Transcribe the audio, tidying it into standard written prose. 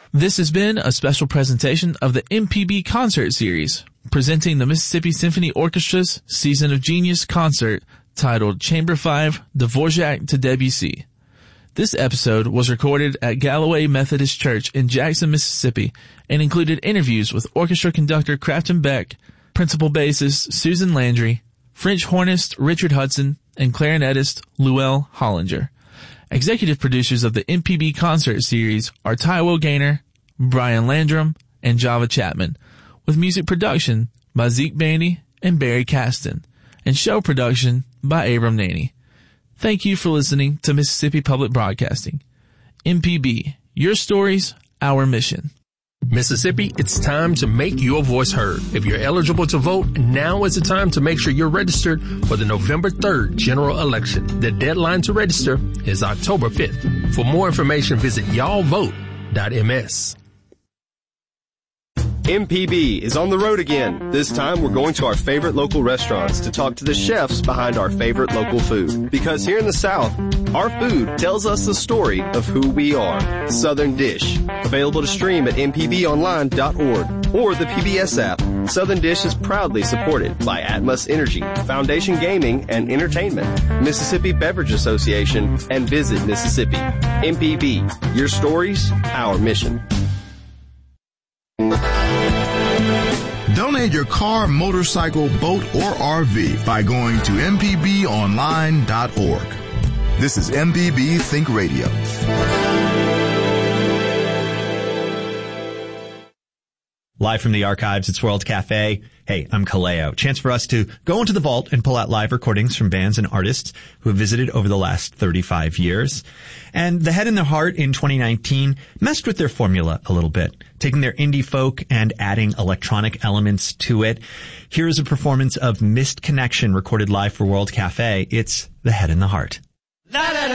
This has been a special presentation of the MPB Concert Series, presenting the Mississippi Symphony Orchestra's Season of Genius concert titled Chamber 5, Dvorak to Debussy. This episode was recorded at Galloway Methodist Church in Jackson, Mississippi, and included interviews with orchestra conductor Crafton Beck, principal bassist Susan Landry, French hornist Richard Hudson, and clarinetist Luell Hollinger. Executive producers of the MPB Concert Series are Taiwo Gaynor, Brian Landrum, and Java Chapman, with music production by Zeke Bandy and Barry Caston, and show production by Abram Naney. Thank you for listening to Mississippi Public Broadcasting. MPB, your stories, our mission. Mississippi, it's time to make your voice heard. If you're eligible to vote, now is the time to make sure you're registered for the November 3rd general election. The deadline to register is October 5th. For more information, visit y'allvote.ms. MPB is on the road again. This time we're going to our favorite local restaurants to talk to the chefs behind our favorite local food. Because here in the South, our food tells us the story of who we are. Southern Dish. Available to stream at mpbonline.org or the PBS app. Southern Dish is proudly supported by Atmos Energy, Foundation Gaming and Entertainment, Mississippi Beverage Association, and Visit Mississippi. MPB, your stories, our mission. Donate your car, motorcycle, boat, or RV by going to mpbonline.org. This is MPB Think Radio. Live from the archives, it's World Cafe. Hey, I'm Kaleo. Chance for us to go into the vault and pull out live recordings from bands and artists who have visited over the last 35 years. And The Head and the Heart in 2019 messed with their formula a little bit, taking their indie folk and adding electronic elements to it. Here's a performance of Missed Connection recorded live for World Cafe. It's The Head and the Heart.